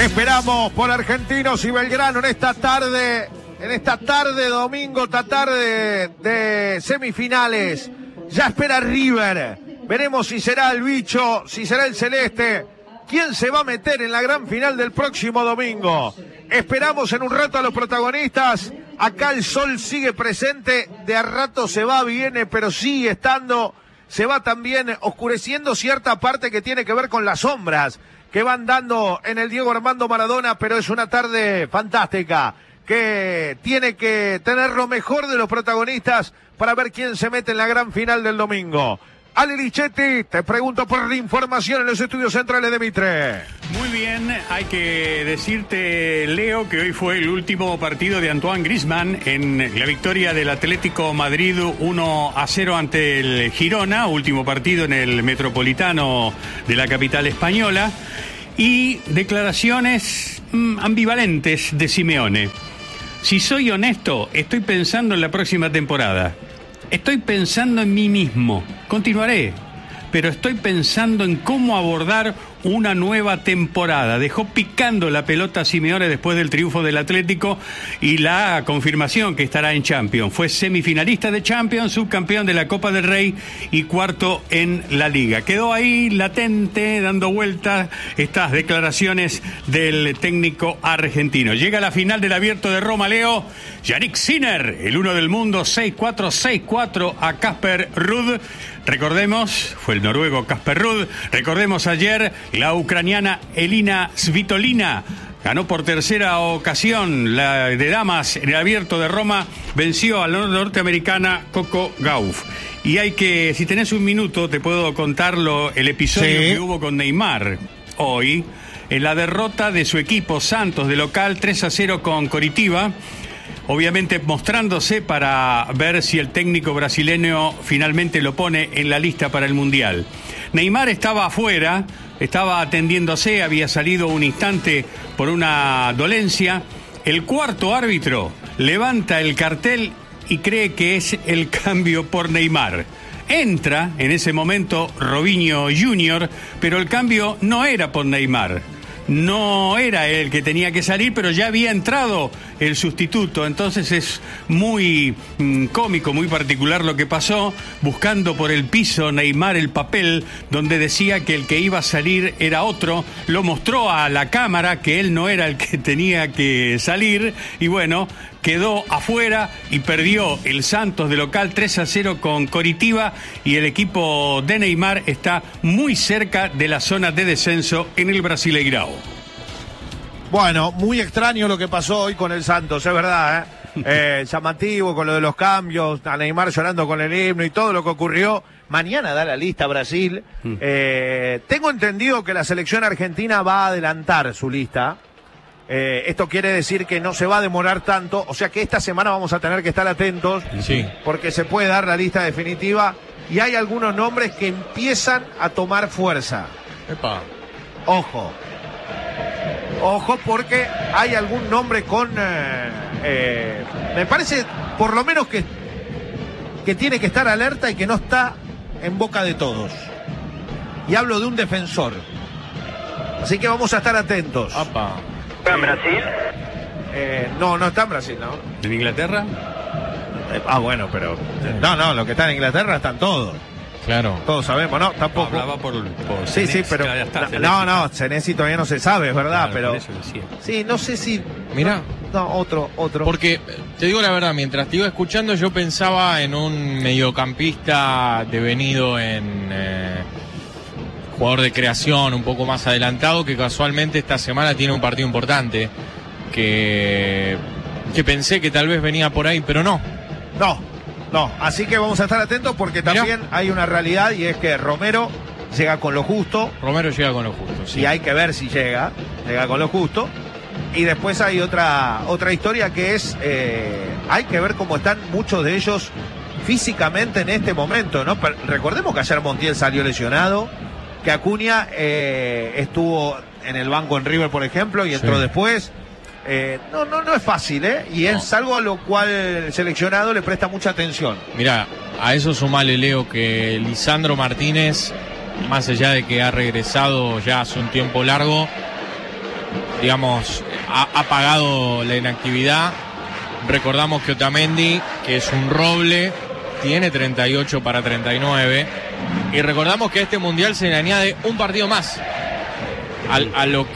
Esperamos por Argentinos y Belgrano en esta tarde domingo, esta tarde de semifinales. Ya espera River. Veremos si será el bicho, si será el celeste. ¿Quién se va a meter en la gran final del próximo domingo? Esperamos en un rato a los protagonistas. Acá el sol sigue presente. De a rato se va, viene, pero sigue estando. Se va también oscureciendo cierta parte que tiene que ver con las sombras que van dando en el Diego Armando Maradona, pero es una tarde fantástica que tiene que tener lo mejor de los protagonistas para ver quién se mete en la gran final del domingo. Ale Lichetti, te pregunto por la información en los estudios centrales de Mitre. Muy bien, hay que decirte, Leo, que hoy fue el último partido de Antoine Griezmann en la victoria del Atlético Madrid 1-0 ante el Girona, último partido en el Metropolitano de la capital española, y declaraciones ambivalentes de Simeone. Si soy honesto, estoy pensando en la próxima temporada. Estoy pensando en mí mismo. Continuaré, pero estoy pensando en cómo abordar una nueva temporada. Dejó picando la pelota a Simeone después del triunfo del Atlético y la confirmación que estará en Champions. Fue semifinalista de Champions, subcampeón de la Copa del Rey y cuarto en la Liga. Quedó ahí latente, dando vueltas estas declaraciones del técnico argentino. Llega a la final del Abierto de Roma, Leo. Yannick Sinner, el uno del mundo, 6-4, 6-4 a Casper Ruud. Recordemos, fue el noruego Casper Ruud. Recordemos ayer, la ucraniana Elina Svitolina ganó por tercera ocasión la de damas en el Abierto de Roma. Venció a la norteamericana Coco Gauff. Y hay que, si tenés un minuto, te puedo contar el episodio que hubo con Neymar hoy, en la derrota de su equipo Santos de local 3-0 con Coritiba. Obviamente mostrándose para ver si el técnico brasileño finalmente lo pone en la lista para el Mundial. Neymar estaba afuera, estaba atendiéndose, había salido un instante por una dolencia. El cuarto árbitro levanta el cartel y cree que es el cambio por Neymar. Entra en ese momento Robinho Jr., pero el cambio no era por Neymar. No era él que tenía que salir, pero ya había entrado el sustituto. Entonces es muy cómico, muy particular lo que pasó. Buscando por el piso Neymar el papel donde decía que el que iba a salir era otro. Lo mostró a la cámara que él no era el que tenía que salir. Y bueno, quedó afuera y perdió el Santos de local 3-0 con Coritiba, y el equipo de Neymar está muy cerca de la zona de descenso en el Brasileirao. Bueno, muy extraño lo que pasó hoy con el Santos, es verdad, llamativo con lo de los cambios, a Neymar llorando con el himno y todo lo que ocurrió. Mañana da la lista Brasil. Tengo entendido que la selección argentina va a adelantar su lista. Esto quiere decir que no se va a demorar tanto, o sea que esta semana vamos a tener que estar atentos, porque se puede dar la lista definitiva y hay algunos nombres que empiezan a tomar fuerza. Epa. Ojo, porque hay algún nombre con me parece por lo menos que tiene que estar alerta y que no está en boca de todos, y hablo de un defensor, así que vamos a estar atentos. Apa. ¿Está en Brasil? No está en Brasil, ¿no? ¿En Inglaterra? Bueno, pero... No, los que están en Inglaterra están todos. Claro. Todos sabemos, ¿no? Tampoco. Hablaba por Sí, Senesi, pero... ya está, No, Senesi todavía no se sabe, es verdad, claro, pero... por eso decía. Sí, no sé si... Mirá. No, otro. Porque, te digo la verdad, mientras te iba escuchando yo pensaba en un mediocampista devenido en... jugador de creación un poco más adelantado, que casualmente esta semana tiene un partido importante, que pensé que tal vez venía por ahí, pero no, así que vamos a estar atentos porque también hay una realidad, y es que Romero llega con lo justo. Romero llega con lo justo, sí. Y hay que ver si llega con lo justo. Y después hay otra historia que es, hay que ver cómo están muchos de ellos físicamente en este momento, ¿no? Recordemos que ayer Montiel salió lesionado, que Acuña estuvo en el banco en River, por ejemplo, y entró después. No es fácil, y es algo a lo cual el seleccionado le presta mucha atención. Mirá, a eso sumale, Leo, que Lisandro Martínez, más allá de que ha regresado ya hace un tiempo largo, digamos, ha pagado la inactividad. Recordamos que Otamendi, que es un roble, tiene 38 para 39. Y recordamos que a este mundial se le añade un partido más a lo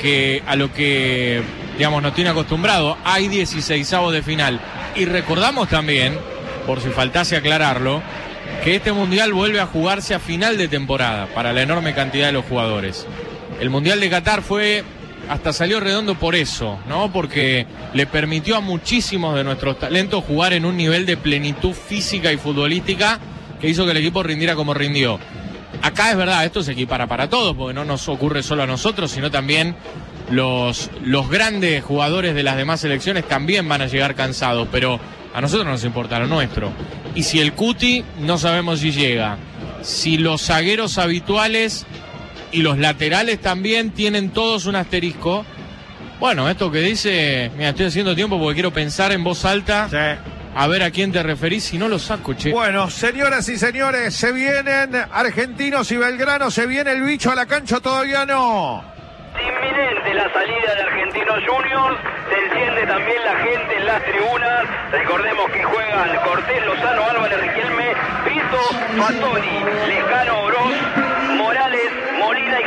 que digamos, nos tiene acostumbrado. Hay 16avos de final. Y recordamos también, por si faltase aclararlo, que este mundial vuelve a jugarse a final de temporada para la enorme cantidad de los jugadores. El mundial de Qatar hasta salió redondo por eso, ¿no? Porque le permitió a muchísimos de nuestros talentos jugar en un nivel de plenitud física y futbolística que hizo que el equipo rindiera como rindió. Acá es verdad, esto se equipara para todos, porque no nos ocurre solo a nosotros, sino también los grandes jugadores de las demás selecciones también van a llegar cansados, pero a nosotros no nos importa lo nuestro. Y si el Cuti, no sabemos si llega. Si los zagueros habituales y los laterales también tienen todos un asterisco. Bueno, esto que dice, mira, estoy haciendo tiempo porque quiero pensar en voz alta. Sí. A ver a quién te referís, si no lo saco, che. Bueno, señoras y señores, se vienen Argentinos y Belgrano, se viene el bicho a la cancha, todavía no. Inminente la salida de Argentinos Juniors, se enciende también la gente en las tribunas. Recordemos que juegan Cortés, Lozano, Álvarez, Riquelme, Pito, Fatoni, Lescano, Oroz, Morales, Molina y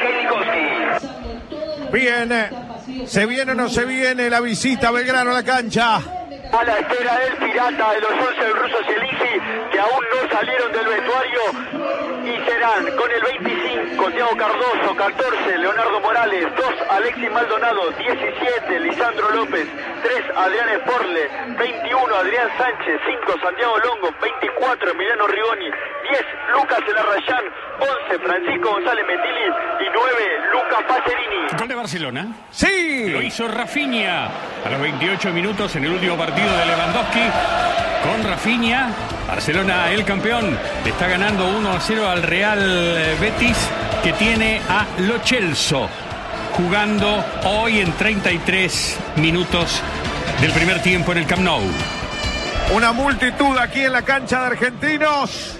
Heinikowski. Bien, ¿se viene o no se viene la visita a Belgrano a la cancha? A la espera del pirata de los 11 del ruso Zielinski, que aún no salieron del vestuario, y serán con el 25 Thiago Cardoso, 14 Leonardo Morales, 2 Alexis Maldonado, 17 Lisandro López, 3 Adrián Esporle, 21 Adrián Sánchez, 5 Santiago Longo, 24 Emiliano Rigoni, 10 Lucas Elarrayán, 11 Francisco González Metilli y 9 Lucas Pacerini. ¿Gol de Barcelona? ¡Sí! Lo hizo Rafinha a los 28 minutos en el último partido de Lewandowski. Con Rafinha, Barcelona, el campeón, le está ganando 1-0 al Real Betis, que tiene a Lo Celso jugando hoy en 33 minutos del primer tiempo en el Camp Nou. Una multitud aquí en la cancha de Argentinos.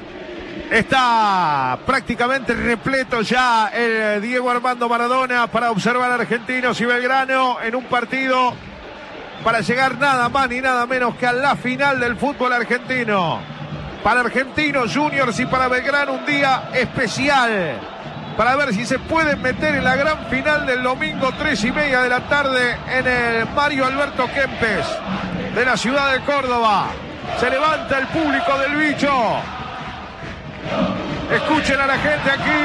Está prácticamente repleto ya el Diego Armando Maradona para observar a Argentinos y Belgrano en un partido para llegar nada más ni nada menos que a la final del fútbol argentino. Para Argentinos Juniors y para Belgrano un día especial para ver si se pueden meter en la gran final del domingo 3:30 de la tarde en el Mario Alberto Kempes de la ciudad de Córdoba. Se levanta el público del bicho. Escuchen a la gente aquí.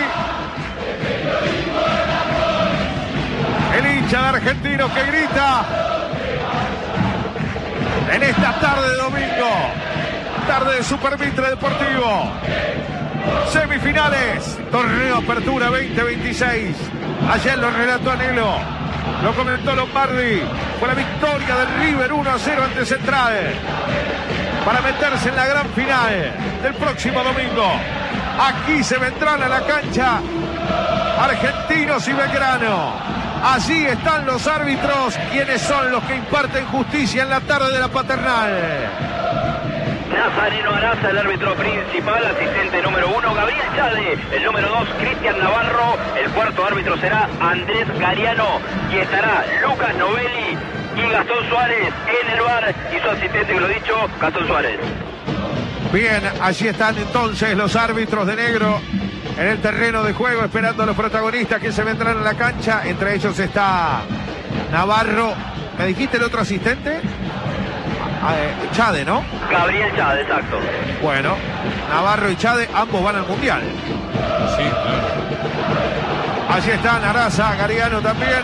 El hincha de Argentinos que grita en esta tarde de domingo, tarde de Super Mitre Deportivo. Semifinales, torneo Apertura 2026. Ayer lo relató Anelo, lo comentó Lombardi. Fue la victoria del River 1-0 ante Central para meterse en la gran final del próximo domingo. Aquí se vendrán a la cancha Argentinos y Belgrano. Allí están los árbitros, quienes son los que imparten justicia en la tarde de la Paternal. Nazareno Araza, el árbitro principal, asistente número 1, Gabriel Chade, el número 2, Cristian Navarro, el cuarto árbitro será Andrés Gariano, y estará Lucas Novelli y Gastón Suárez en el bar, y su asistente, que lo dicho, Gastón Suárez. Bien, allí están entonces los árbitros de negro en el terreno de juego, esperando a los protagonistas que se vendrán a la cancha. Entre ellos está Navarro. ¿Me dijiste el otro asistente? Chade, ¿no? Gabriel Chade, exacto. Bueno, Navarro y Chade, ambos van al Mundial. Sí, claro. Allí están Araza, Gariano también.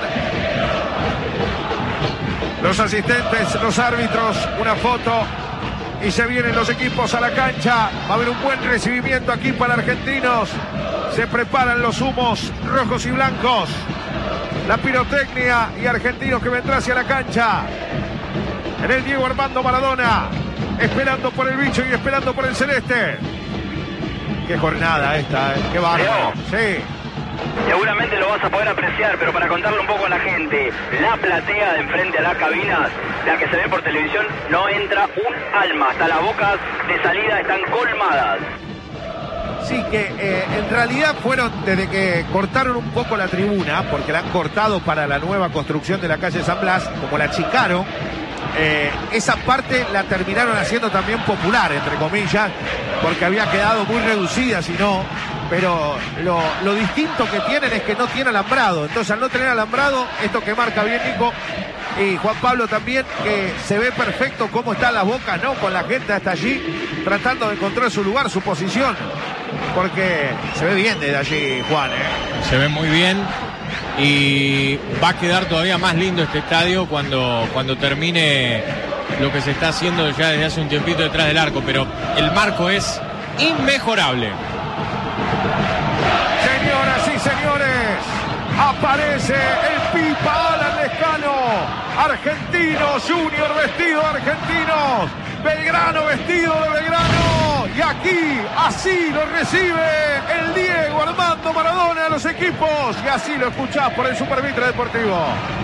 Los asistentes, los árbitros, una foto. Y se vienen los equipos a la cancha. Va a haber un buen recibimiento aquí para Argentinos. Se preparan los humos rojos y blancos. La pirotecnia y Argentinos que vendrá hacia la cancha. En el Diego Armando Maradona. Esperando por el bicho y esperando por el celeste. Qué jornada esta, qué bárbaro. Sí. Seguramente lo vas a poder apreciar, pero para contarle un poco a la gente, la platea de enfrente a las cabinas, la que se ve por televisión, no entra un alma. Hasta las bocas de salida están colmadas. Sí, que en realidad fueron desde que cortaron un poco la tribuna, porque la han cortado para la nueva construcción de la calle San Blas, como la achicaron, esa parte la terminaron haciendo también popular, entre comillas, porque había quedado muy reducida, si no. Pero lo distinto que tienen es que no tiene alambrado. Entonces, al no tener alambrado, esto que marca bien Nico y Juan Pablo también, que se ve perfecto cómo están las bocas, ¿no? Con la gente hasta allí, tratando de encontrar su lugar, su posición. Porque se ve bien desde allí, Juan, ¿eh? Se ve muy bien. Y va a quedar todavía más lindo este estadio cuando termine lo que se está haciendo ya desde hace un tiempito detrás del arco. Pero el marco es inmejorable. Señoras y señores, aparece el Pipa Alan Lescano. Argentinos Junior vestido de argentinos, Belgrano vestido de Belgrano. Y aquí, así lo recibe el Diego Armando Maradona a los equipos. Y así lo escuchás por el Super Mitre Deportivo.